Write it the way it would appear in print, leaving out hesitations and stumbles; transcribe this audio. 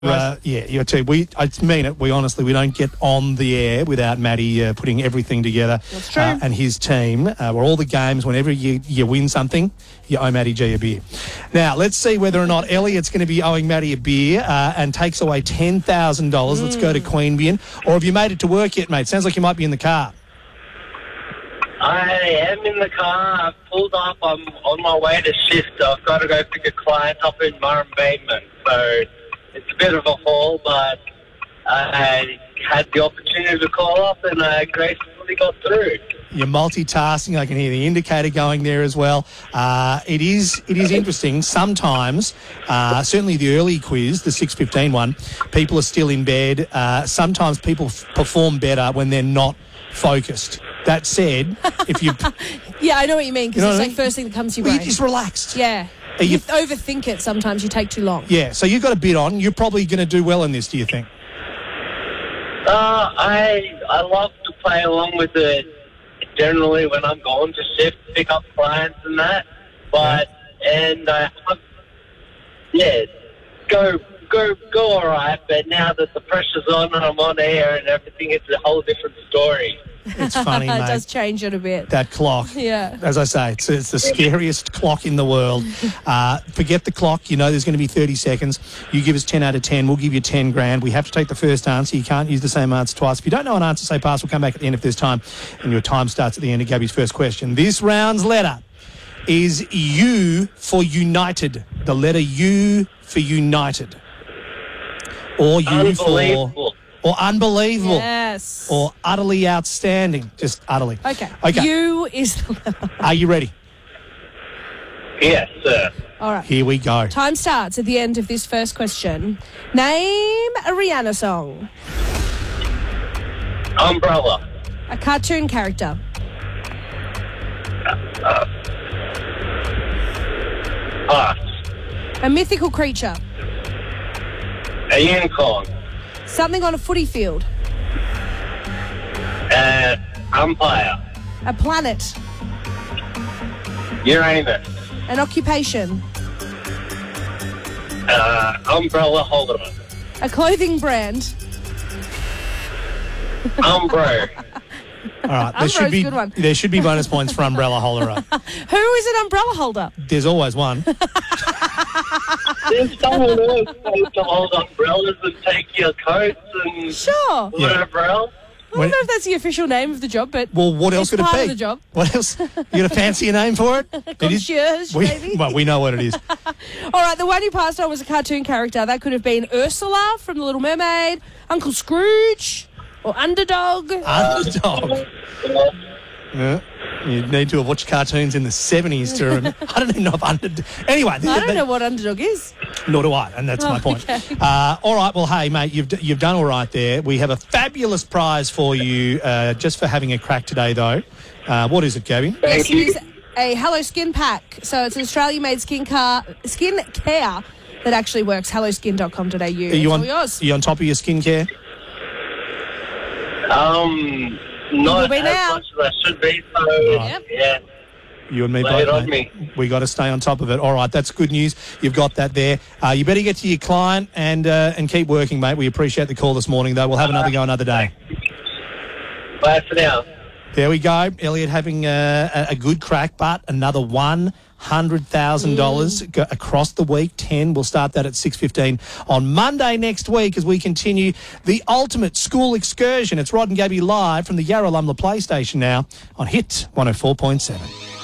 I tell you, I mean it. We don't get on the air without Matty putting everything together. That's true. And his team. Where all the games, whenever you win something, you owe Matty G a beer. Now, let's see whether or not Elliot's going to be owing Matty a beer and takes away $10,000. Let's go to Queanbeyan. Or have you made it to work yet, mate? Sounds like you might be in the car. I am in the car. I've pulled up. I'm on my way to shift. I've got to go pick a client up in Murrumbidgee. So it's a bit of a haul, but I had the opportunity to call up and I gracefully got through. You're multitasking. I can hear the indicator going there as well. It is interesting. Sometimes, certainly the early quiz, the 6:15 one, people are still in bed. Sometimes people perform better when they're not focused. That said, if you... Yeah, I know what you mean, because You know it's what I like first thing that comes to your Well, brain. you're just relaxed. Yeah. Are You you- overthink it sometimes. You take too long. Yeah, so you've got a bid on. You're probably going to do well in this, do you think? I love to play along with it generally when I'm going to shift, pick up clients and that. But, go all right. But now that the pressure's on and I'm on air and everything, it's a whole different story. It's funny, It mate. does change it a bit. That clock. Yeah. As I say, it's the scariest clock in the world. Forget the clock. You know there's going to be 30 seconds. You give us 10 out of 10. We'll give you 10 grand. We have to take the first answer. You can't use the same answer twice. If you don't know an answer, say pass. We'll come back at the end if there's time. And your time starts at the end of Gabby's first question. This round's letter is U for United. The letter U for United. Or U Unbelievable. or unbelievable. Yes. Or utterly outstanding. Just utterly. Okay. Okay. You is... Are you ready? Yes, sir. All right. Here we go. Time starts at the end of this first question. Name a Rihanna song. Umbrella. A cartoon character. Pass. A mythical creature. A unicorn. Something on a footy field. Umpire. A planet. Uranus. An occupation. Umbrella holder. A clothing brand. Umbro. All right. Umbro's a good one. There should be bonus points for umbrella holder. Who is an umbrella holder? There's always one. There's someone else supposed to hold umbrellas and take your coats and Sure. whatever else. I don't know if that's the official name of the job, but Well, what else it's could it part be? of the job. What else? You got a fancier name for it? Concierge, maybe? Well, we know what it is. All right, the one you passed on was a cartoon character. That could have been Ursula from The Little Mermaid, Uncle Scrooge, or Underdog. Underdog. Yeah. You need to have watched cartoons in the 70s to remember. I don't even know if Underdog... Anyway. I don't know what Underdog is. Nor do I, and that's my point. Okay. All right, well, hey, mate, you've done all right there. We have a fabulous prize for you just for having a crack today, though. What is it, Gabby? Yes, it is a Hello Skin pack. So it's an Australian-made skin care that actually works. helloskin.com.au. Are you on top of your skincare? Not be as now. much as I should be, so Yep. yeah. You and me Lay it both, on mate. me. We got to stay on top of it. All right, that's good news. You've got that there. You better get to your client and keep working, mate. We appreciate the call this morning, though. We'll have another go another day. Bye for now. There we go. Elliot having a good crack, but another $100,000 across the week. 10. We'll start that at 6:15 on Monday next week as we continue the ultimate school excursion. It's Rod and Gabby live from the Yarralumla PlayStation now on Hit 104.7.